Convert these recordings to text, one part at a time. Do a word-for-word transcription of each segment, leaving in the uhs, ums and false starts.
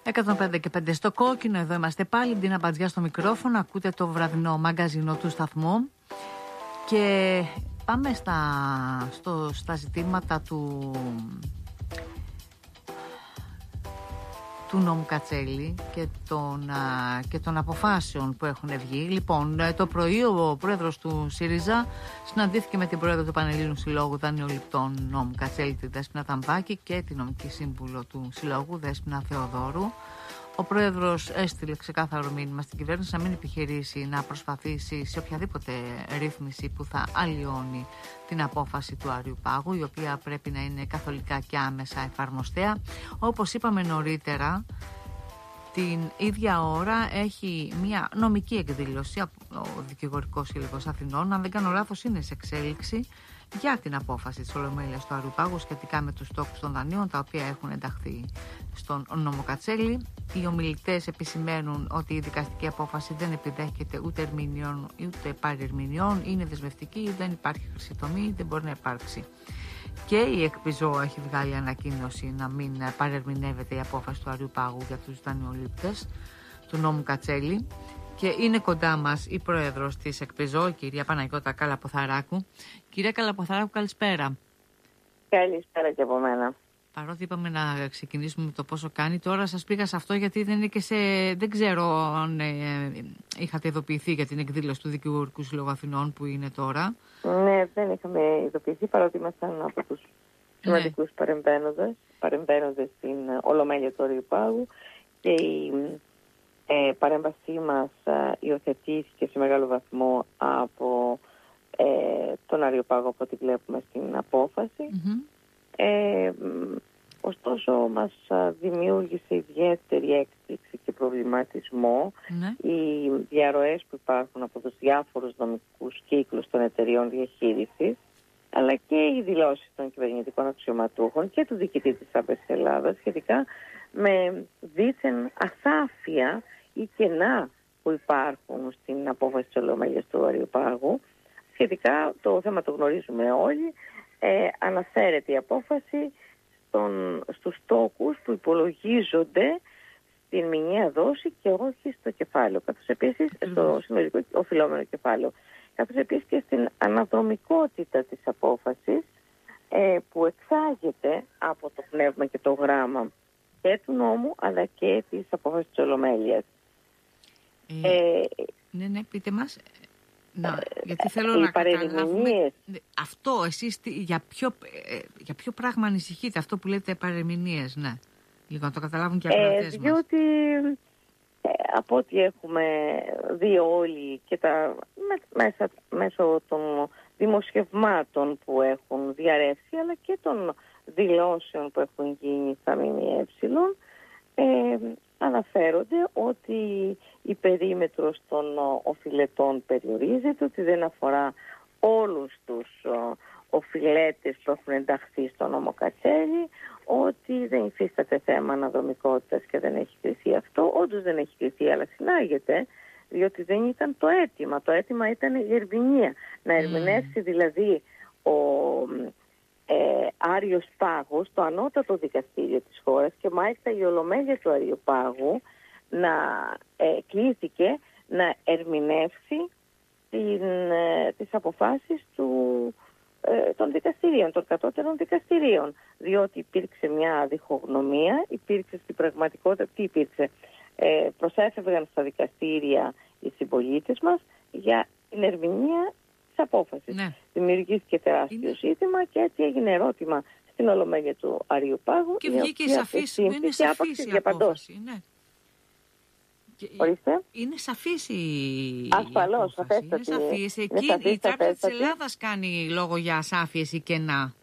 εκατόν πέντε και πέντε στο κόκκινο, εδώ είμαστε πάλι. Ντίνα Μπατζιά στο μικρόφωνο, ακούτε το βραδινό μαγκαζίνο του σταθμού. Και πάμε στα, στο, στα ζητήματα του, του νόμου Κατσέλη και των, και των αποφάσεων που έχουν βγει. Λοιπόν, το πρωί ο πρόεδρος του ΣΥΡΙΖΑ συναντήθηκε με την πρόεδρο του Πανελλήνιου Συλλόγου Δανειοληπτών νόμου Κατσέλη, τη Δέσποινα Ταμπάκη, και την νομική σύμβουλο του Συλλόγου, Δέσποινα Θεοδόρου. Ο πρόεδρος έστειλε ξεκάθαρο μήνυμα στην κυβέρνηση να μην επιχειρήσει να προσπαθήσει σε οποιαδήποτε ρύθμιση που θα αλλοιώνει την απόφαση του Άριου Πάγου, η οποία πρέπει να είναι καθολικά και άμεσα εφαρμοστέα. Όπως είπαμε νωρίτερα, την ίδια ώρα έχει μια νομική εκδήλωση ο Δικηγορικός Σύλλογος Αθηνών, αν δεν κάνω λάθος είναι σε εξέλιξη, για την απόφαση της Ολομέλειας του Άριου Πάγου σχετικά με τους στόχους των δανείων, τα οποία έχουν ενταχθεί στον νόμο Κατσέλη. Οι ομιλητές επισημαίνουν ότι η δικαστική απόφαση δεν επιδέχεται ούτε ερμηνεών ούτε παρερμηνεών, είναι δεσμευτική, δεν υπάρχει χρυσή τομή, δεν μπορεί να υπάρξει. Και η ΕΚΠΙΖΟ έχει βγάλει ανακοίνωση να μην παρερμηνεύεται η απόφαση του Άριου Πάγου για τους δανειολήπτες του νόμου Κατσέλη. Και είναι κοντά μας η πρόεδρος της ΕΚΠΙΖΟ, η κυρία Παναγιώτα Καλαποθαράκου. Κυρία Καλαποθαράκου, καλησπέρα. Καλησπέρα και από μένα. Παρότι είπαμε να ξεκινήσουμε με το πόσο κάνει, τώρα σας πήγα σε αυτό γιατί δεν είναι και σε... δεν ξέρω αν ε, είχατε ειδοποιηθεί για την εκδήλωση του Δικηγορικού Συλλόγου Αθηνών που είναι τώρα. Ναι, δεν είχαμε ειδοποιηθεί, παρότι ήμασταν από τους σημαντικούς ναι. παρεμβαίνοντες, παρεμβαίνοντες στην Ολομέλεια του Άριου Πάγου, και η ε, παρέμβασή μας ε, υιοθετήθηκε σε μεγάλο βαθμό από ε, τον Άριο Πάγο, από ό,τι βλέπουμε στην απόφαση. Mm-hmm. Ε, ωστόσο μας δημιούργησε ιδιαίτερη έκπληξη και προβληματισμό mm-hmm. οι διαρροές που υπάρχουν από τους διάφορους νομικούς κύκλους των εταιριών διαχείρισης, αλλά και οι δηλώσεις των κυβερνητικών αξιωματούχων και του διοικητή της Τράπεζας Ελλάδας σχετικά με δίθεν ασάφεια ή κενά που υπάρχουν στην απόφαση της Ολομέλειας του Άριου Πάγου. Σχετικά, το θέμα το γνωρίζουμε όλοι, ε, αναφέρεται η απόφαση στον, στους τόκους που υπολογίζονται στην μηνιαία δόση και όχι στο κεφάλαιο, καθώς επίσης mm-hmm. στο συνολικό οφειλόμενο κεφάλαιο, καθώς επίσης και στην αναδρομικότητα της απόφασης ε, που εξάγεται από το πνεύμα και το γράμμα και του νόμου αλλά και της απόφασης της Ολομέλειας. Ε, ε, ναι, ναι, πείτε μας. Να, γιατί θέλω να καταλάβουμε αυτό, εσείς για ποιο, για ποιο πράγμα ανησυχείτε, αυτό που λέτε παρεμηνίες, ναι. Λίγο να το καταλάβουν και οι ακροατές ε, διότι ε, από ό,τι έχουμε δει όλοι και τα, μέσα, μέσω των δημοσιευμάτων που έχουν διαρρεύσει αλλά και των δηλώσεων που έχουν γίνει στα ΜΜΕ, ε, αναφέρονται ότι η περίμετρος των οφειλετών περιορίζεται, ότι δεν αφορά όλους τους οφειλέτες που έχουν ενταχθεί στο νόμο Κατσέλη, ότι δεν υφίσταται θέμα αναδρομικότητας και δεν έχει κριθεί αυτό. Όντως δεν έχει κριθεί, αλλά συνάγεται, διότι δεν ήταν το αίτημα. Το αίτημα ήταν η ερμηνεία. Να ερμηνεύσει δηλαδή ο ε, Άριος Πάγος, το ανώτατο δικαστήριο της χώρας, και μάλιστα η Ολομέλεια του Άριου Πάγου να ε, κλήθηκε να ερμηνεύσει την, ε, τις αποφάσεις του, ε, των δικαστηρίων, των κατώτερων δικαστηρίων, διότι υπήρξε μια διχογνωμία, υπήρξε στην πραγματικότητα, τι υπήρξε, ε, προσέφευγαν στα δικαστήρια οι συμπολίτες μας για την ερμηνεία της απόφασης. Ναι. Δημιουργήθηκε τεράστιο είναι... ζήτημα και έτσι έγινε ερώτημα στην Ολομέλεια του Άριου Πάγου. Και βγήκε η σαφής, είναι σαφής η απόφαση. Ναι. Ορίστε. Είναι σαφής η Ασφαλώς, απόφαση. Είναι σαφής. Εκεί σαφής, η Τράπεζα της Ελλάδας κάνει λόγο για ασάφειες ή κενά.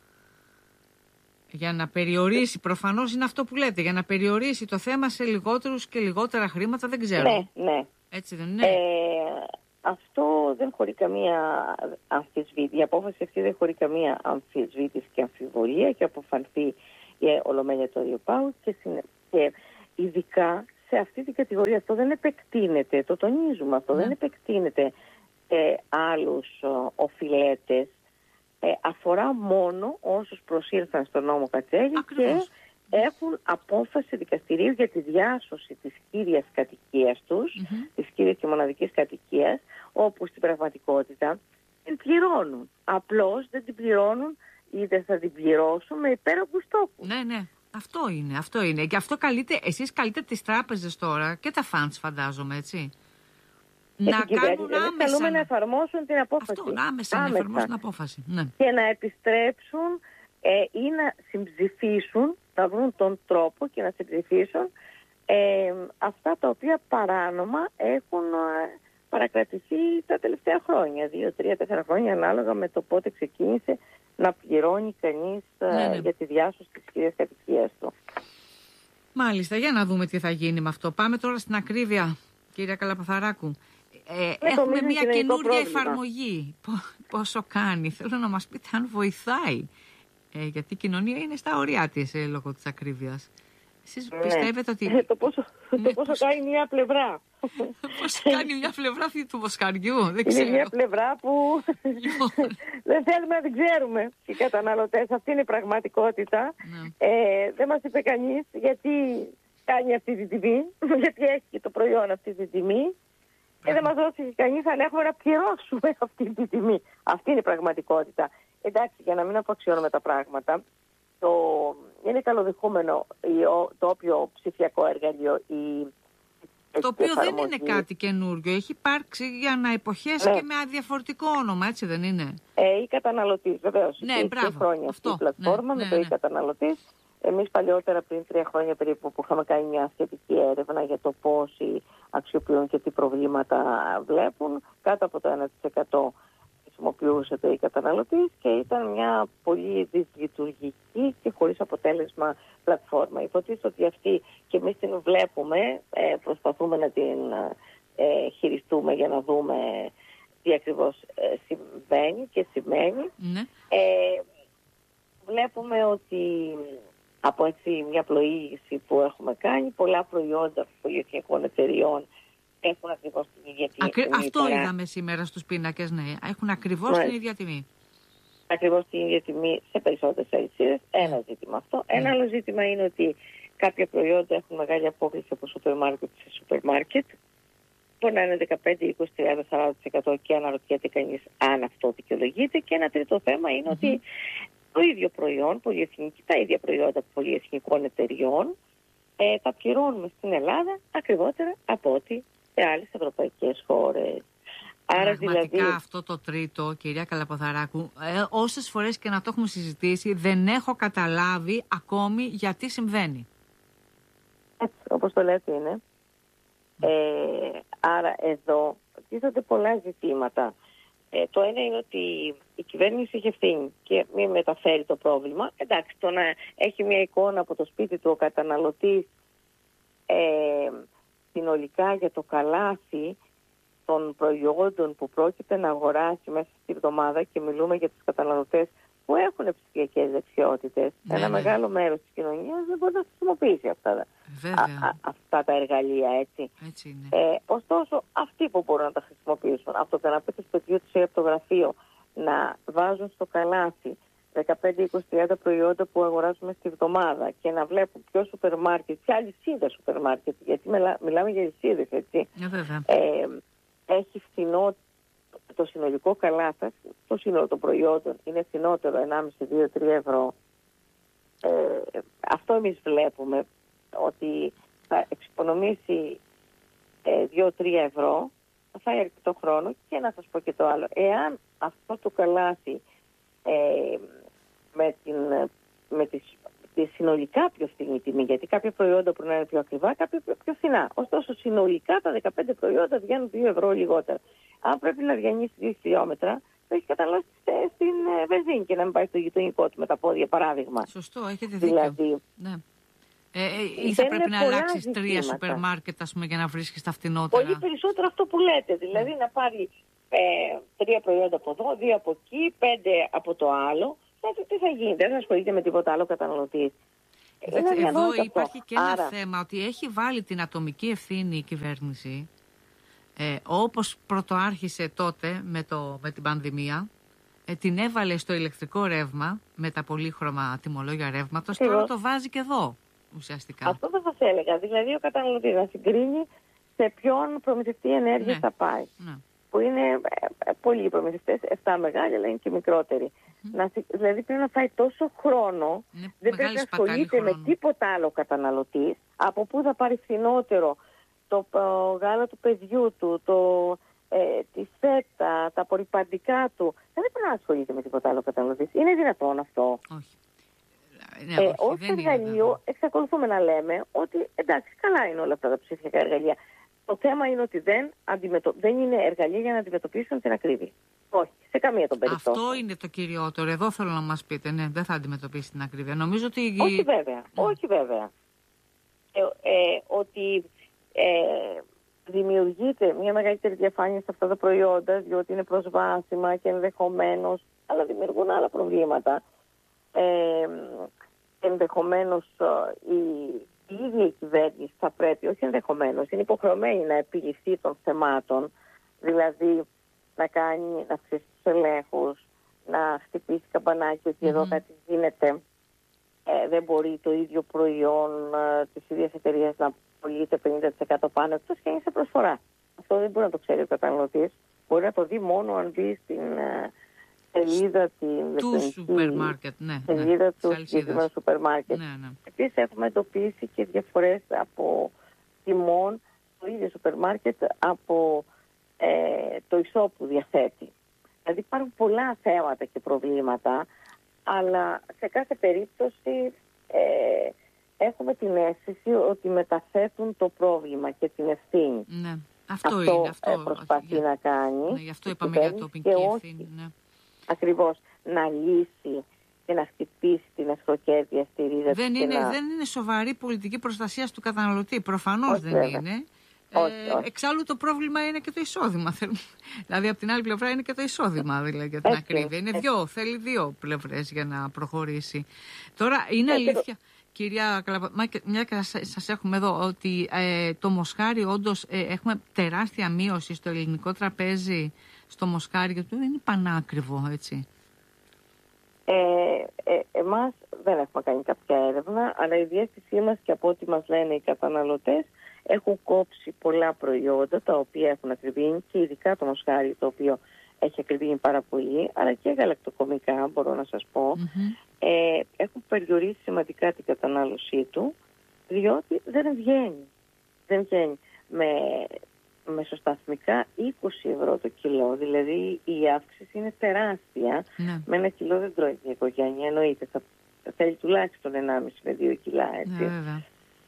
Για να περιορίσει, προφανώς είναι αυτό που λέτε, για να περιορίσει το θέμα σε λιγότερους και λιγότερα χρήματα, δεν ξέρω. Ναι, ναι. Έτσι δεν είναι. Ε, αυτό δεν χωρεί καμία αμφισβήτηση. Η απόφαση αυτή δεν χωρεί καμία αμφισβήτηση και αμφιβολία και αποφανθεί η Ολομέλεια του Άριου Πάγου και, και ειδικά σε αυτή την κατηγορία. Αυτό δεν επεκτείνεται, το τονίζουμε αυτό, ναι. δεν επεκτείνεται σε άλλους οφειλέτες. Ε, αφορά μόνο όσους προσήλθαν στον νόμο Κατσέλη και έχουν απόφαση δικαστηρίου για τη διάσωση της κύριας κατοικίας τους, mm-hmm. της κύριας και μοναδικής κατοικίας, όπου στην πραγματικότητα την πληρώνουν. Απλώς δεν την πληρώνουν ή δεν θα την πληρώσουν με υπέρογκους τόκους. Ναι, ναι. Αυτό είναι, αυτό είναι. Και αυτό καλείτε, εσείς καλείτε τις τράπεζες τώρα και τα funds, φαντάζομαι, έτσι. Και να κάνουν άμεσα. Καλούμε να εφαρμόσουν την απόφαση. Αυτό, άμεσα, άμεσα. να εφαρμόσουν την απόφαση. Ναι. Και να επιστρέψουν ε, ή να συμψηφίσουν, να βρουν τον τρόπο και να συμψηφίσουν ε, αυτά τα οποία παράνομα έχουν ε, παρακρατηθεί τα τελευταία χρόνια. Δύο, τρία, τέσσερα χρόνια, ανάλογα με το πότε ξεκίνησε να πληρώνει κανείς ναι, ναι. για τη διάσωση της κυρίας κατοικίας του. Μάλιστα, για να δούμε τι θα γίνει με αυτό. Πάμε τώρα στην ακρίβεια, κυρία Καλαπαθαράκου. Ε, έχουμε μια καινούργια εφαρμογή. Πόσο κάνει, θέλω να μας πείτε αν βοηθάει. Ε, γιατί η κοινωνία είναι στα ωριά της ε, λόγω της ακρίβειας. Εσείς ναι. πιστεύετε ότι... Ε, το πόσο, ναι, το πόσο κάνει μια πλευρά. Πώς κάνει μια πλευρά αυτή του βοσκαριού, δεν ξέρω. Είναι μια πλευρά που δεν θέλουμε να την ξέρουμε οι καταναλωτές. Αυτή είναι η πραγματικότητα. Ναι. Ε, δεν μας είπε κανείς γιατί κάνει αυτή τη τιμή, γιατί έχει το προϊόν αυτή τη τιμή. Και δεν μας δώσει κανείς αν έχουμε να πληρώσουμε αυτή τη τιμή. Αυτή είναι η πραγματικότητα. Εντάξει, για να μην αποξιώνουμε τα πράγματα, το... είναι καλοδεχούμενο το όποιο ψηφιακό εργαλείο η το οποίο εφαρμογή. Δεν είναι κάτι καινούργιο. Έχει υπάρξει για να υποχέσει ναι. και με διαφορετικό όνομα, έτσι δεν είναι. Ε, η καταναλωτής, βεβαίως. Ναι, μπράβο. Χρόνια αυτή η πλατφόρμα ναι, με ναι, το ναι. η καταναλωτής. Εμείς παλιότερα, πριν τρία χρόνια περίπου, που είχαμε κάνει μια σχετική έρευνα για το πόσοι αξιοποιούν και τι προβλήματα βλέπουν, κάτω από το ένα τοις εκατό χρησιμοποιούσε το η καταναλωτής και ήταν μια πολύ δυσλειτουργική και χωρίς αποτέλεσμα πλατφόρμα. Υποτίθεται ότι αυτή και εμείς την βλέπουμε, ε, προσπαθούμε να την ε, χειριστούμε για να δούμε τι ακριβώς ε, συμβαίνει και σημαίνει. Ναι. Ε, βλέπουμε ότι από έτσι μια πλοήγηση που έχουμε κάνει, πολλά προϊόντα πολυεθνικών εταιριών έχουν ακριβώς την ίδια τιμή. Ακρι... Αυτό παρά... είδαμε σήμερα στους πίνακες, ναι. Έχουν ακριβώς ναι. την ίδια τιμή. Ακριβώς την ίδια τιμή σε περισσότερες αλυσίδες. Ένα ζήτημα αυτό. Ναι. Ένα άλλο ζήτημα είναι ότι κάποια προϊόντα έχουν μεγάλη απόκληση από σούπερ μάρκετ σε σούπερ μάρκετ. Μπορεί να είναι δεκαπέντε, είκοσι, τριάντα, σαράντα τοις εκατό και αναρωτιέται κανείς αν αυτό δικαιολογείται. Και ένα τρίτο θέμα είναι mm-hmm. ότι το ίδιο προϊόν, τα ίδια προϊόντα πολυεθνικών εταιριών, ε, τα πληρώνουμε στην Ελλάδα ακριβότερα από ό,τι σε άλλες ευρωπαϊκές χώρες. Άρα πραγματικά δηλαδή... αυτό το τρίτο, κυρία Καλαπαθαράκου, ε, όσες φορές και να το έχουμε συζητήσει, δεν έχω καταλάβει ακόμη γιατί συμβαίνει. Έτσι, όπως το λέτε είναι. Ε, άρα εδώ τίθονται πολλά ζητήματα. Ε, το ένα είναι ότι η κυβέρνηση έχει ευθύνη και μην μεταφέρει το πρόβλημα. Εντάξει, το να έχει μια εικόνα από το σπίτι του ο καταναλωτής ε, συνολικά για το καλάθι των προϊόντων που πρόκειται να αγοράσει μέσα στη εβδομάδα, και μιλούμε για τους καταναλωτές που έχουν ψηφιακές δεξιότητες. Ναι, ένα ναι. μεγάλο μέρος της κοινωνίας δεν μπορεί να χρησιμοποιήσει αυτά, α, α, αυτά τα εργαλεία, έτσι. έτσι είναι. Ε, ωστόσο, αυτοί που μπορούν να τα χρησιμοποιήσουν, από το καναπέ στο παιδιού τους ή από το γραφείο, να βάζουν στο καλάθι δεκαπέντε, είκοσι, τριάντα προϊόντα που αγοράζουμε στη βδομάδα και να βλέπουν ποιο σούπερ μάρκετ, ποια αλυσίδα σούπερ μάρκετ, γιατί μιλά, μιλάμε για αλυσίδες, έτσι. Ε, ε, έχει φθηνό το συνολικό καλάθι, το σύνολο των προϊόντων είναι φθηνότερο ενάμιση με δύο τρία ευρώ. Ε, αυτό εμείς βλέπουμε ότι θα εξοικονομήσει ε, δύο τρία ευρώ, θα φάει αρκετό χρόνο. Και να σας πω και το άλλο, εάν αυτό το καλάθι ε, με, την, με τις, τη συνολικά πιο φθηνή τιμή, γιατί κάποια προϊόντα μπορεί να είναι πιο ακριβά, κάποια πιο, πιο φθηνά. Ωστόσο συνολικά τα δεκαπέντε προϊόντα βγαίνουν δύο ευρώ λιγότερα. Αν πρέπει να διανύσει δύο χιλιόμετρα, το έχει καταναλώσει στην βενζίνη και να μην πάει στο γειτονικό του με τα πόδια, παράδειγμα. Σωστό, έχετε δίκιο. Δηλαδή, ναι. ε, ε, ή θα πρέπει να αλλάξει τρία σούπερ μάρκετ, ας πούμε, για να βρίσκεις τα φτηνότερα. Πολύ περισσότερο αυτό που λέτε. Δηλαδή mm. να πάρει ε, τρία προϊόντα από εδώ, δύο από εκεί, πέντε από το άλλο. Δηλαδή, τι θα γίνει, δεν θα ασχολείται με τίποτα άλλο καταναλωτής. Εδώ υπάρχει αυτό. Και ένα Άρα... θέμα ότι έχει βάλει την ατομική ευθύνη η κυβέρνηση. Ε, όπως πρωτοάρχισε τότε με, το, με την πανδημία, ε, την έβαλε στο ηλεκτρικό ρεύμα με τα πολύχρωμα τιμολόγια ρεύματος, τώρα το βάζει και εδώ ουσιαστικά. Αυτό θα σας έλεγα. Δηλαδή ο καταναλωτής να συγκρίνει σε ποιον προμηθευτή ενέργεια ναι. θα πάει. Ναι. Που είναι ε, πολλοί προμηθευτές, εφτά μεγάλοι, αλλά είναι και μικρότεροι. Mm. Να, δηλαδή πρέπει να φάει τόσο χρόνο, είναι δεν πρέπει να ασχολείται με τίποτα άλλο καταναλωτής, από πού θα πάρει φθηνότερο το ε, γάλα του παιδιού του, το, ε, τη φέτα, τα απορριπαντικά του. Δεν πρέπει να ασχολείται με τίποτα άλλο καταναλωτής. Είναι δυνατόν αυτό? Όχι. Ναι, ε, ως εργαλείο εξακολουθούμε να λέμε ότι εντάξει, καλά είναι όλα αυτά τα ψηφιακά εργαλεία. Το θέμα είναι ότι δεν, αντιμετω... δεν είναι εργαλεία για να αντιμετωπίσουν την ακρίβεια. Όχι, σε καμία των περιπτώσεων. Αυτό είναι το κυριότερο. Εδώ θέλω να μας πείτε. Ναι, δεν θα αντιμετωπίσει την ακρίβεια. Νομίζω ότι... Όχι βέβαια. Mm. Όχι βέβαια. Ε, ε, ότι ε, δημιουργείται μια μεγαλύτερη διαφάνεια σε αυτά τα προϊόντα, διότι είναι προσβάσιμα και ενδεχομένως, αλλά δημιουργούν άλλα προβλήματα. Ε, ενδεχομένως η... η ίδια η κυβέρνηση θα πρέπει, όχι ενδεχομένως, είναι υποχρεωμένη να επιληφθεί των θεμάτων, δηλαδή να κάνει, να αυξήσει τους ελέγχους, να χτυπήσει καμπανάκι ότι mm-hmm. εδώ κάτι γίνεται, ε, δεν μπορεί το ίδιο προϊόν ε, της ίδιας εταιρείας να πωλείται πενήντα τοις εκατό πάνω, εκτός και είναι σε προσφορά. Αυτό δεν μπορεί να το ξέρει ο καταναλωτής, μπορεί να το δει μόνο αν μπει στην ε, σελίδα την του σούπερ μάρκετ, ναι, σελίδα ναι, του συγκεκριμένου σούπερ μάρκετ. Ναι, ναι. Επίσης έχουμε εντοπίσει και διαφορές από τιμών το ίδιο σούπερ μάρκετ από ε, το ισό που διαθέτει. Δηλαδή υπάρχουν πολλά θέματα και προβλήματα, αλλά σε κάθε περίπτωση ε, έχουμε την αίσθηση ότι μεταθέτουν το πρόβλημα και την ευθύνη. Ναι. Αυτό, αυτό είναι, αυτό προσπαθεί για... να κάνει. Ναι, γι' αυτό είπαμε για τοπική ευθύνη. Ναι. Ακριβώς, να λύσει και να χτυπήσει την εσχροκέρδεια στη ρίζα δεν της. Είναι, να... δεν είναι σοβαρή πολιτική προστασία του καταναλωτή. Προφανώς όχι, δεν βέβαια. είναι. Όχι, ε, όχι. Εξάλλου το πρόβλημα είναι και το εισόδημα. Δηλαδή από την άλλη πλευρά είναι και το εισόδημα δηλαδή, για την έτσι, ακρίβεια. Είναι έτσι. δυο, θέλει δύο πλευρές για να προχωρήσει. Τώρα είναι έτσι. αλήθεια, κυρία Καλαπα... μια και σας έχουμε εδώ, ότι ε, το μοσχάρι όντως ε, έχουμε τεράστια μείωση στο ελληνικό τραπέζι, στο μοσχάρι, γιατί δεν είναι πανάκριβο, έτσι. Ε, ε, εμάς δεν έχουμε κάνει κάποια έρευνα, αλλά η διεύθυνσή μας και από ό,τι μας λένε οι καταναλωτές έχουν κόψει πολλά προϊόντα τα οποία έχουν ακριβήνει και ειδικά το μοσχάρι το οποίο έχει ακριβήνει πάρα πολύ, αλλά και γαλακτοκομικά μπορώ να σας πω. Mm-hmm. Ε, έχουν περιορίσει σημαντικά την κατανάλωσή του, διότι δεν βγαίνει. Δεν βγαίνει με μεσοσταθμικά είκοσι ευρώ το κιλό, δηλαδή η αύξηση είναι τεράστια. Ναι. Με ένα κιλό δεν τρώει μια οικογένεια, εννοείται, θα, θα θέλει τουλάχιστον ενάμιση με δύο κιλά, έτσι. Ναι,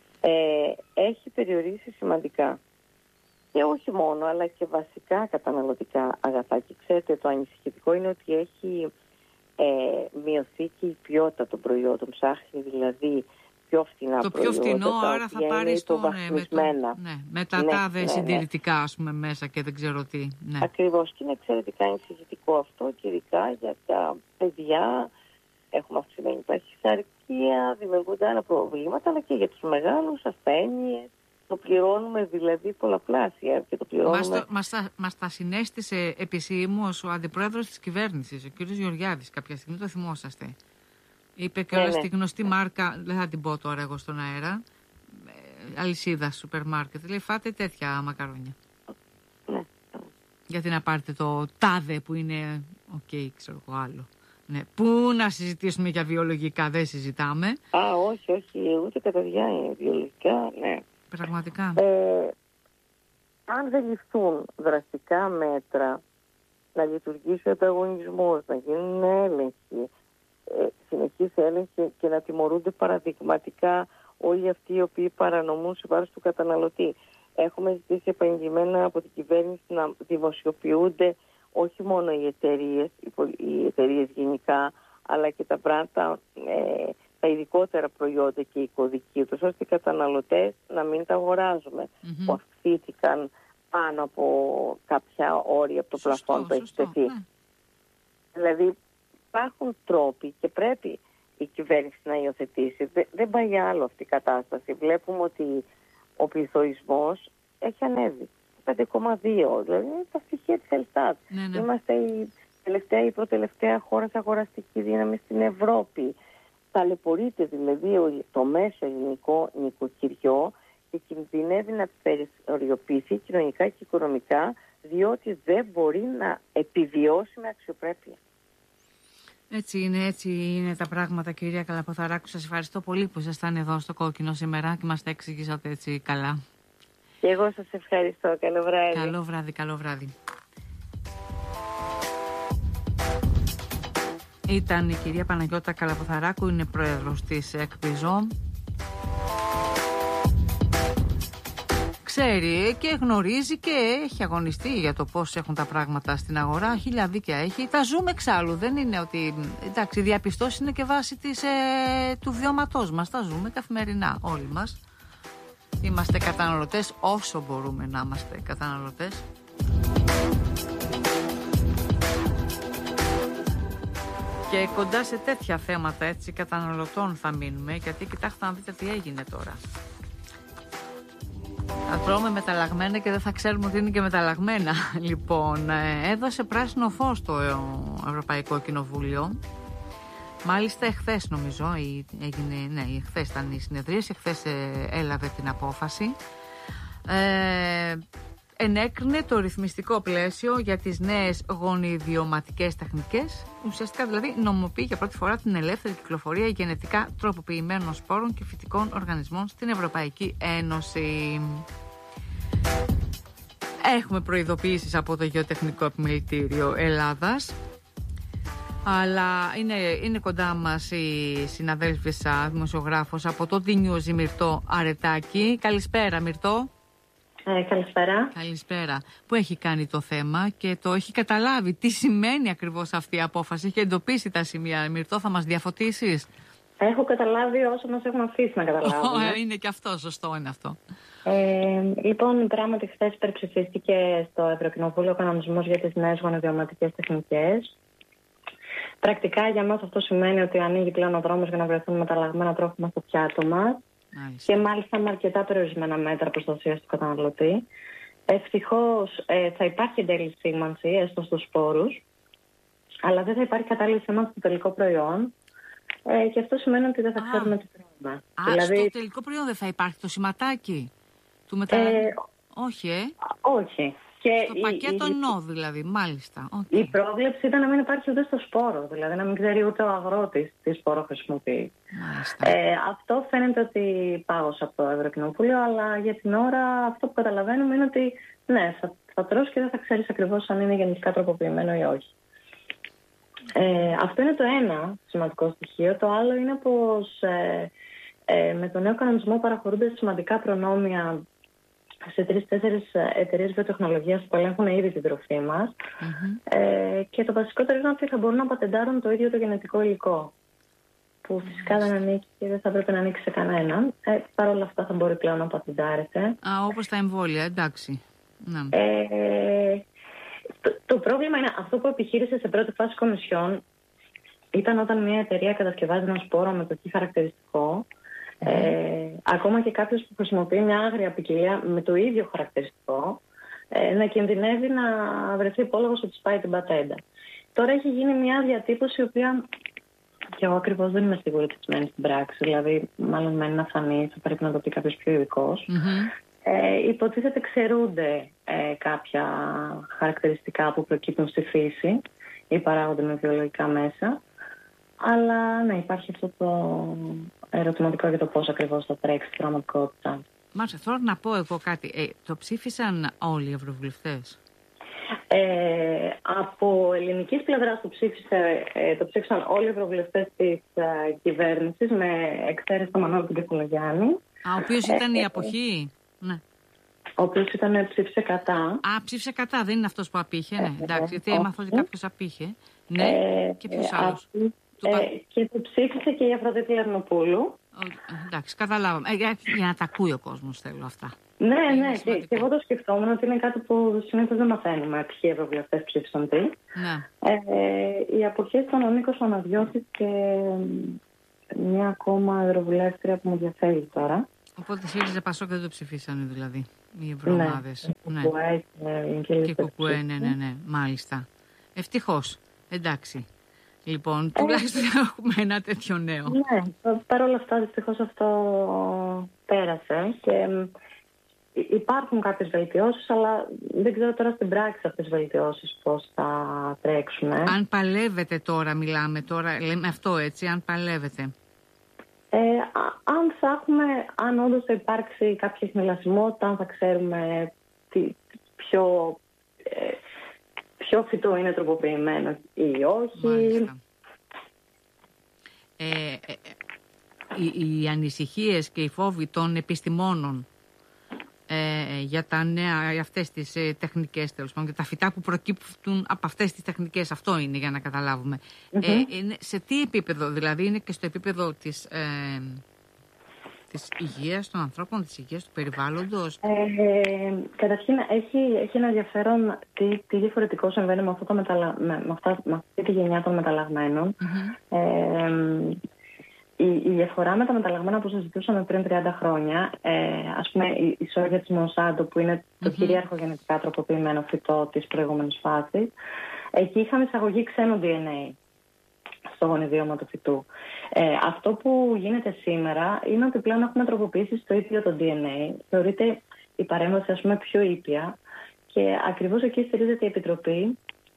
ε, έχει περιορίσει σημαντικά. Και όχι μόνο, αλλά και βασικά καταναλωτικά αγαθά. Και ξέρετε, το ανησυχητικό είναι ότι έχει ε, μειωθεί και η ποιότητα των προϊόντων. Ψάχνει δηλαδή πιο φθηνά το προϊόντα. Το πιο φθηνό, άρα θα πάρει στο ναι, με, το, ναι, με τα ναι, τάδε ναι, συντηρητικά, ναι. ας πούμε, μέσα και δεν ξέρω τι. Ναι. Ακριβώς. Και είναι εξαιρετικά ανησυχητικό αυτό και ειδικά για τα παιδιά. Έχουμε αυξημένη παχυσαρκία, δημιουργούνται άλλα προβλήματα, αλλά και για τους μεγάλους ασθένειες. Το πληρώνουμε δηλαδή πολλαπλάσια και το πληρώνουμε... Μας, το, μας, τα, μας τα συνέστησε επισήμως ο αντιπρόεδρος της κυβέρνησης, ο κ. Γεωργιάδης, κάποια στιγμή, το θυμόσαστε. Είπε και όλα ναι, στη ναι. γνωστή μάρκα, δεν θα την πω τώρα εγώ στον αέρα, αλυσίδα σούπερ μάρκετ. Λέει, φάτε τέτοια μακαρόνια. Ναι. Γιατί να πάρετε το τάδε που είναι, οκ, okay, ξέρω εγώ άλλο. Ναι. Πού να συζητήσουμε για βιολογικά, δεν συζητάμε. Α, όχι, όχι, ούτε κατά διάνοια βιολογικά, ναι. Πραγματικά. Ε, αν δεν ληφθούν δραστικά μέτρα, να λειτουργήσει ο ανταγωνισμός, να γίνουν έλεγχοι, ε, συνεχείς έλεγχοι και να τιμωρούνται παραδειγματικά όλοι αυτοί οι οποίοι παρανομούν σε βάρος του καταναλωτή. Έχουμε ζητήσει επανειλημμένα από την κυβέρνηση να δημοσιοποιούνται όχι μόνο οι εταιρείες, οι εταιρείες γενικά, αλλά και τα πράγματα, ε, τα ειδικότερα προϊόντα και οι κωδικοί τους, ώστε οι καταναλωτές να μην τα αγοράζουμε, mm-hmm. που αυξήθηκαν πάνω από κάποια όρια από το πλαφόν που έχει τεθεί. Ναι. Δηλαδή υπάρχουν τρόποι και πρέπει η κυβέρνηση να υιοθετήσει. Δεν, δεν πάει άλλο αυτή η κατάσταση. Βλέπουμε ότι ο πληθωρισμός έχει ανέβει. πέντε κόμμα δύο, δηλαδή είναι τα στοιχεία της Ελστάτ. Ναι, ναι. Είμαστε η τελευταία ή προτελευταία χώρα σε αγοραστική δύναμη στην Ευρώπη. Ταλαιπωρείται δηλαδή το μέσο ελληνικό νοικοκυριό και κινδυνεύει να περιοριοποιηθεί κοινωνικά και οικονομικά, διότι δεν μπορεί να επιβιώσει με αξιοπρέπεια. Έτσι είναι, έτσι είναι τα πράγματα, κυρία Καλαποθαράκου. Σας ευχαριστώ πολύ που ήσασταν εδώ στο Κόκκινο σήμερα και μας τα εξηγήσατε έτσι καλά. Και εγώ σας ευχαριστώ. Καλό βράδυ. Καλό βράδυ, καλό βράδυ. Ήταν η κυρία Παναγιώτα Καλαποθαράκου, είναι πρόεδρος της ΕΚΠΙΖΟ. Ξέρει και γνωρίζει και έχει αγωνιστεί για το πώς έχουν τα πράγματα στην αγορά. Χίλια δίκαια έχει. Τα ζούμε εξάλλου. Δεν είναι ότι. Εντάξει, η διαπιστώση είναι και βάση της, ε, του βιώματός μας. Τα ζούμε καθημερινά όλοι μας. Είμαστε καταναλωτές όσο μπορούμε να είμαστε καταναλωτές. Και κοντά σε τέτοια θέματα έτσι καταναλωτών θα μείνουμε, γιατί κοιτάξτε να δείτε τι έγινε τώρα. Θα τρώμε μεταλλαγμένα και δεν θα ξέρουμε ότι είναι και μεταλλαγμένα. Λοιπόν, έδωσε πράσινο φως το Ευρωπαϊκό Κοινοβούλιο. Μάλιστα εχθές νομίζω έγινε, ναι, εχθές ήταν η συνεδρίαση, εχθές έλαβε την απόφαση. Ε, ενέκρινε το ρυθμιστικό πλαίσιο για τις νέες γονιδιωματικές τεχνικές. Ουσιαστικά δηλαδή νομιμοποιεί για πρώτη φορά την ελεύθερη κυκλοφορία γενετικά τροποποιημένων σπόρων και φυτικών οργανισμών στην Ευρωπαϊκή Ένωση. Έχουμε προειδοποιήσεις από το Γεωτεχνικό Επιμελητήριο Ελλάδας, αλλά είναι, είναι κοντά μας η συναδέλφισσα δημοσιογράφος από το D-News, η Μυρτώ Αρετάκη. Καλησπέρα, Μυρτώ. Ε, καλησπέρα. Καλησπέρα. Που έχει κάνει το θέμα και το έχει καταλάβει τι σημαίνει ακριβώς αυτή η απόφαση. Έχει εντοπίσει τα σημεία. Μυρτώ, θα μας διαφωτίσεις? Έχω καταλάβει όσο μας έχουν αφήσει να καταλάβουμε. Είναι και αυτό, σωστό είναι αυτό. Ε, λοιπόν, πράγματι χθες υπερψηφίστηκε στο Ευρωκοινοβούλιο ο κανονισμός για τις νέες γονιδιωματικές τεχνικές. Πρακτικά για μας αυτό σημαίνει ότι ανοίγει πλέον ο δρόμος για να βρεθούν μεταλλαγμένα τρόφιμα στο πιάτο μας. Μάλιστα. Και μάλιστα με αρκετά περιορισμένα μέτρα προστασίας του καταναλωτή. Ευτυχώς ε, θα υπάρχει εν τέλει σήμανση, έστω στους σπόρους, αλλά δεν θα υπάρχει κατάλληλη σήμανση στο τελικό προϊόν. Ε, και αυτό σημαίνει ότι δεν θα ξέρουμε τι τρώμε. Α, δηλαδή, στο τελικό προϊόν δεν θα υπάρχει το σηματάκι του μεταλλαγμένου? Ε, όχι, ε. Όχι. Και στο η, πακέτο η, νο δηλαδή, μάλιστα. Okay. Η πρόβλεψη ήταν να μην υπάρχει ούτε στο σπόρο, δηλαδή να μην ξέρει ούτε ο αγρότης τι σπόρο χρησιμοποιεί. Ε, αυτό φαίνεται ότι πάγωσε από το Ευρωκοινοβούλιο, αλλά για την ώρα αυτό που καταλαβαίνουμε είναι ότι ναι, θα, θα τρως και δεν θα ξέρεις ακριβώς αν είναι γενετικά τροποποιημένο ή όχι. Ε, αυτό είναι το ένα σημαντικό στοιχείο. Το άλλο είναι πως ε, ε, με τον νέο κανονισμό παραχωρούνται σημαντικά προνόμια σε τρεις-τέσσερις εταιρείες βιοτεχνολογίας που ελέγχουν ήδη την τροφή μας. Mm-hmm. Ε, και το βασικότερο είναι ότι θα μπορούν να πατεντάρουν το ίδιο το γενετικό υλικό. Που φυσικά δεν ανήκει και δεν θα πρέπει να ανοίξει σε κανέναν. Ε, Παρ' όλα αυτά θα μπορεί πλέον να πατεντάρεται. Α, όπως τα εμβόλια, εντάξει. Ναι. Ε, το, το πρόβλημα είναι αυτό που επιχείρησε σε πρώτη φάση Κομισιόν ήταν όταν μια εταιρεία κατασκευάζει ένα σπόρο με το χ χαρακτηριστικό. Ε, ακόμα και κάποιος που χρησιμοποιεί μια άγρια ποικιλία με το ίδιο χαρακτηριστικό ε, να κινδυνεύει να βρεθεί υπόλογος ότι σπάει την πατέντα. Τώρα έχει γίνει μια διατύπωση η οποία και εγώ ακριβώς δεν είμαι σίγουρη ότι σημαίνει στην πράξη, δηλαδή μάλλον μένει να φανεί, θα πρέπει να το πει κάποιος πιο ειδικός. Mm-hmm. Ε, υποτίθεται ξερούνται ε, κάποια χαρακτηριστικά που προκύπτουν στη φύση ή παράγονται με βιολογικά μέσα. Αλλά ναι, υπάρχει αυτό το ερωτηματικό για το πώς ακριβώς θα τρέξει η πραγματικότητα. Μάλιστα, θέλω να πω εγώ κάτι. Ε, το ψήφισαν όλοι οι ευρωβουλευτές? Ε, από ελληνικής πλευράς το, ψήφισε, ε, το ψήφισαν όλοι οι ευρωβουλευτές της ε, κυβέρνησης με εξαίρεση τον Μανώλη του Κεφολογιάννη. Α, ο οποίος ήταν ε, η αποχή. Ε, ναι. Ο οποίος ήταν, ψήφισε κατά. Α, ψήφισε κατά, δεν είναι αυτός που απήχε, ναι. Ε, εντάξει, γιατί έμαθα ότι κάποιος απήχε. Ναι, ε, και ποιος ε, άλλος? Ε, πα... Και το ψήφισε και η Αφροδίτη Λαρνοπούλου. Εντάξει, καταλάβαμε. Ε, για, για να τα ακούει ο κόσμος θέλω αυτά. Ναι, είναι ναι, και, και εγώ το σκεφτόμουν ότι είναι κάτι που συνήθως δεν μαθαίνουμε. Ποιοι ευρωβουλευτές ψήφισαν τι. Ναι. Ε, οι αποχές ήταν ο Νίκος Αναδιώτης και μια ακόμα ευρωβουλεύτρια που μου διαφέρει τώρα. Οπότε ΣΥΡΙΖΑ Πασόκ δεν το ψηφίσανε δηλαδή οι ευρωομάδες. Ναι, ναι. Και, και Κουκουέ, ναι, ναι, ναι, μάλιστα. Ευτυχώς. Εντάξει. Λοιπόν, τουλάχιστον ε, έχουμε ένα τέτοιο νέο. Ναι, παρόλα αυτά δυστυχώς αυτό πέρασε και υπάρχουν κάποιες βελτιώσεις, αλλά δεν ξέρω τώρα στην πράξη αυτές τις βελτιώσεις πώς θα τρέξουν. Αν παλεύετε τώρα, μιλάμε τώρα, λέμε αυτό έτσι, αν παλεύετε. Ε, α, αν θα έχουμε, αν όντως θα υπάρξει κάποια χνηλασιμότητα, αν θα ξέρουμε τι, ποιο, ε, ποιο φυτό είναι τροποποιημένο ή όχι. Ε, ε, ε, οι, οι ανησυχίες και οι φόβοι των επιστημόνων ε, για, τα νέα, για αυτές τις ε, τεχνικές, τέλος πάντων, για τα φυτά που προκύπτουν από αυτές τις τεχνικές, αυτό είναι για να καταλάβουμε. Mm-hmm. Ε, είναι, σε τι επίπεδο, δηλαδή είναι και στο επίπεδο της, ε, της υγείας των ανθρώπων, της υγείας του περιβάλλοντος? Ε, καταρχήν έχει, έχει ένα ενδιαφέρον τι, τι διαφορετικό συμβαίνει με, αυτό το μεταλλα, με, με, αυτά, με αυτή τη γενιά των μεταλλαγμένων. Mm-hmm. Ε, Η, η διαφορά με τα μεταλλαγμένα που συζητούσαμε πριν τριάντα χρόνια, ε, ας πούμε η, η σόγια της Μονσάντο, που είναι το mm-hmm. κυρίαρχο γενετικά τροποποιημένο φυτό της προηγούμενης φάσης, εκεί είχαμε εισαγωγή ξένου ντι εν έι στο γονιδίωμα του φυτού. Ε, αυτό που γίνεται σήμερα είναι ότι πλέον έχουμε τροποποιήσει στο ίδιο το ντι εν έι. Θεωρείται η παρέμβαση, ας πούμε, πιο ήπια και ακριβώς εκεί στηρίζεται η Επιτροπή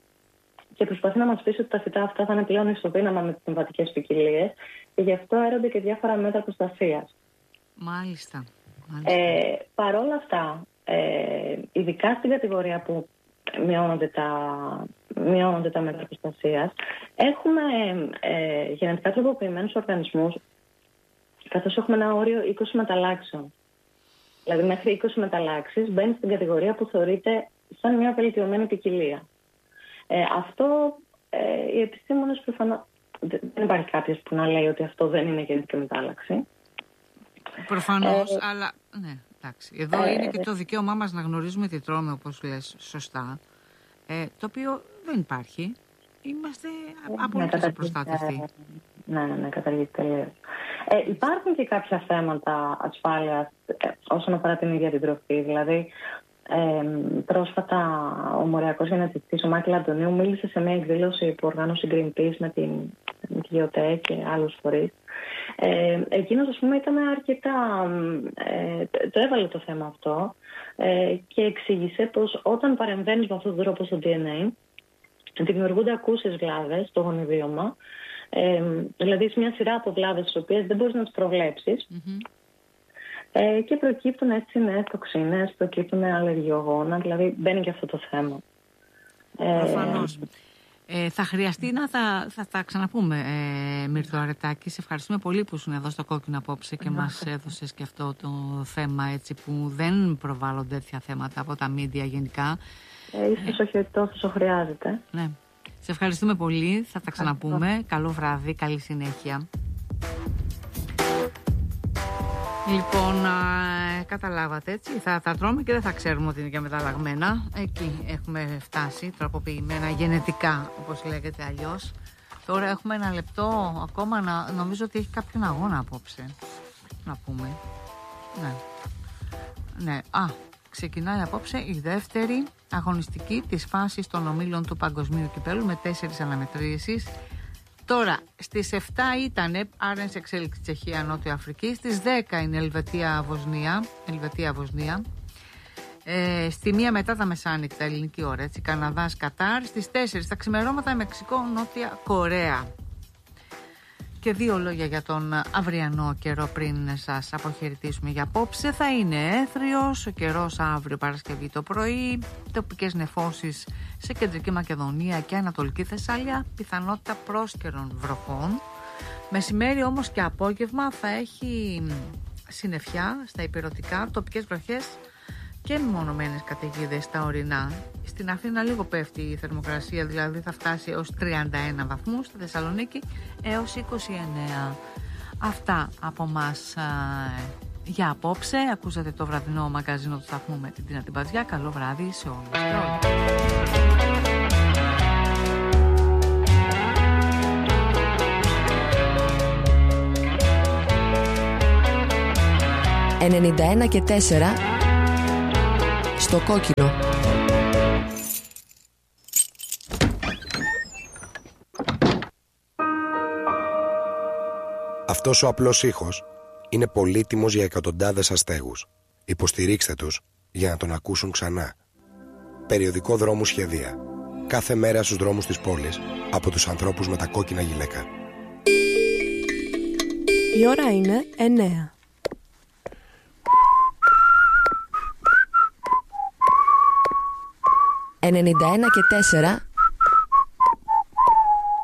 και προσπαθεί να μας πείσει ότι τα φυτά αυτά θα είναι πλέον ισοδύναμα με τις συμβατικές ποικιλίες και γι' αυτό έρονται και διάφορα μέτρα προστασίας. Μάλιστα. Μάλιστα. Ε, Παρ' όλα αυτά, ε, ειδικά στην κατηγορία που μειώνονται τα, μειώνονται τα μέτρα προστασίας, έχουμε ε, γενετικά τροποποιημένους οργανισμούς, καθώς έχουμε ένα όριο είκοσι μεταλλάξεων. Δηλαδή μέχρι είκοσι μεταλλάξεις μπαίνει στην κατηγορία που θεωρείται σαν μια βελτιωμένη ποικιλία. Ε, αυτό ε, οι επιστήμονες προφανώς δεν υπάρχει κάποιος που να λέει ότι αυτό δεν είναι γενετική μετάλλαξη. Προφανώς, ε, αλλά ναι, εντάξει. Εδώ ε, είναι και το δικαίωμά μας να γνωρίζουμε τι τρώμε, όπως λες σωστά, ε, το οποίο δεν υπάρχει. Είμαστε απολύτως απροστάτευτοι. Ναι, ναι, ναι, καταργείται τελείως. Ε, υπάρχουν και κάποια θέματα ασφάλειας ε, όσον αφορά την ίδια την τροφή. Δηλαδή, Ε, πρόσφατα ο μοριακός γενετιστής, ο Μάικλ Αντωνίου, μίλησε σε μια εκδήλωση που οργάνωσε Greenpeace με την, με τη ΓΕΟΤΕ και άλλους φορείς. Ε, εκείνος, ας πούμε, ήταν αρκετά, ε, το έβαλε το θέμα αυτό ε, και εξήγησε πως όταν παρεμβαίνεις με αυτόν τον τρόπο στο ντι εν έι δημιουργούνται ακούσιες βλάβες στο γονιδίωμα, ε, δηλαδή σε μια σειρά από βλάβες τις οποίες δεν μπορείς να τις προβλέψεις. Mm-hmm. Ε, και προκύπτουν έτσι νέες τοξίνες, προκύπτουν αλλεργιογόνα, δηλαδή μπαίνει και αυτό το θέμα. Προφανώς. Ε, θα χρειαστεί να θα, θα τα ξαναπούμε, ε, Μύρτο Αρετάκη. Σε ευχαριστούμε πολύ που ήσουν εδώ στο Κόκκινο απόψε και μας έδωσες και αυτό το θέμα, έτσι, που δεν προβάλλονται τέτοια θέματα από τα μίντια γενικά. Ε, ίσως όχι τόσο όσο χρειάζεται. Ναι. Σε ευχαριστούμε πολύ. Θα τα ξαναπούμε. Καλό βράδυ, καλή συνέχεια. Λοιπόν, α, καταλάβατε, έτσι, θα τα τρώμε και δεν θα ξέρουμε ότι είναι και μεταλλαγμένα. Εκεί έχουμε φτάσει, τροποποιημένα γενετικά, όπως λέγεται αλλιώς. Τώρα έχουμε ένα λεπτό ακόμα, να, νομίζω ότι έχει κάποιον αγώνα απόψε, να πούμε. Ναι, ναι, α, ξεκινάει απόψε η δεύτερη αγωνιστική της φάσης των ομίλων του Παγκοσμίου Κυπέλλου με τέσσερις αναμετρήσεις. Τώρα, στις επτά ήτανε, άρα είναι σε εξέλιξη Τσεχία, Νότια Αφρική. Στις δέκα είναι Ελβετία-Βοσνία. Ελβετία-Βοσνία. Ε, στη μία μετά τα μεσάνυχτα, ελληνική ώρα, έτσι, Καναδάς-Κατάρ. Στις τέσσερις τα ξημερώματα, Μεξικό-Νότια Κορέα. Και δύο λόγια για τον αυριανό καιρό πριν σας αποχαιρετήσουμε για απόψε. Θα είναι έθριος ο καιρός αύριο Παρασκευή το πρωί, τοπικές νεφώσεις σε κεντρική Μακεδονία και Ανατολική Θεσσαλία, πιθανότητα πρόσκαιρων βροχών. Μεσημέρι όμως και απόγευμα θα έχει συννεφιά στα ηπειρωτικά, τοπικές βροχές και μονομένες καταιγίδες στα ορεινά. Στην Αθήνα λίγο πέφτει η θερμοκρασία, δηλαδή θα φτάσει έως τριάντα ένα βαθμούς, στη Θεσσαλονίκη έως είκοσι εννέα. Αυτά από μας α, για απόψε. Ακούσατε το βραδινό μαγκαζίνο του σταθμού με την Τίνα την Μπατζιά. Καλό βράδυ σε όλους και όλους. ενενήντα ένα και τέσσερα στο Κόκκινο. Αυτός ο απλός ήχος είναι πολύτιμος για εκατοντάδες αστέγους. Υποστηρίξτε τους για να τον ακούσουν ξανά. Περιοδικό Δρόμου Σχεδία. Κάθε μέρα στους δρόμους της πόλης από τους ανθρώπους με τα κόκκινα γυλαίκα. Η ώρα είναι εννέα. ενενήντα ένα και τέσσερα